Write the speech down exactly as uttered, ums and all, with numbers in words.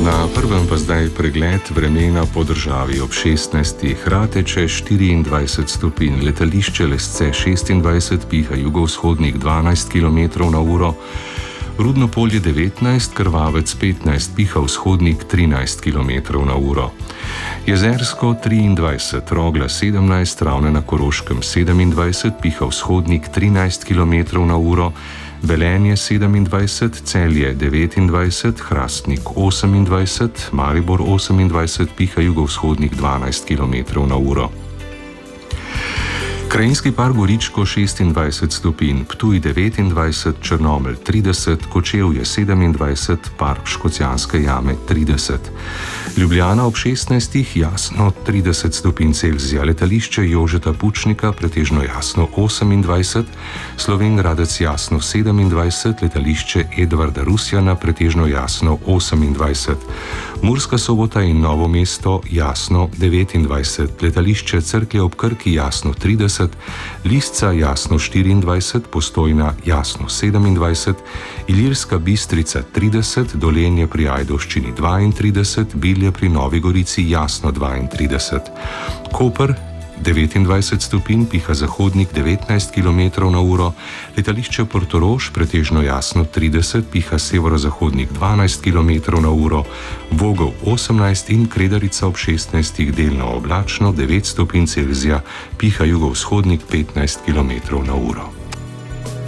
Na prvem pa zdaj pregled vremena po državi. Ob šestnajstih Rateče štiriindvajset stopinj, letališče Lesce šestindvajset, piha jugovzhodnik dvanajst kilometrov na uro, Rudno Polje devetnajst, Krvavec petnajst, piha vzhodnik trinajst kilometrov na uro. Jezersko triindvajset, Rogla sedemnajst, Ravne na Koroškem sedemindvajset, piha vzhodnik trinajst kilometrov na uro, Velenje sedemindvajset, Celje devetindvajset, Hrastnik osemindvajset, Maribor osemindvajset, piha jugovzhodnik dvanajst kilometrov na uro. Krajinski park Goričko šestindvajset stopinj, Ptuj devetindvajset, Črnomelj trideset, Kočevje sedemindvajset, Park Škocjanske jame trideset. Ljubljana ob šestnajstih jasno trideset stopinj Celzija, letališče Jožeta Pučnika pretežno jasno osemindvajset, Slovenj Gradec jasno sedemindvajset, letališče Edvarda Rusjana pretežno jasno osemindvajset. Murska Sobota in Novo mesto jasno devetindvajset, letališče Cerklje ob Krki jasno trideset, Lisca jasno štiriindvajset, Postojna jasno sedemindvajset, Ilirska Bistrica trideset, Dolenje pri Ajdovščini dvaintrideset, Bilje pri Novi Gorici jasno dvaintrideset. Koper devetindvajset stopinj, piha zahodnik devetnajst kilometrov na uro, letališče Portorož pretežno jasno trideset, piha severozahodnik dvanajst kilometrov na uro, Vogel osemnajst in Kredarica ob šestnajstih delno oblačno devet stopinj Celzija, piha jugovzhodnik petnajst kilometrov na uro.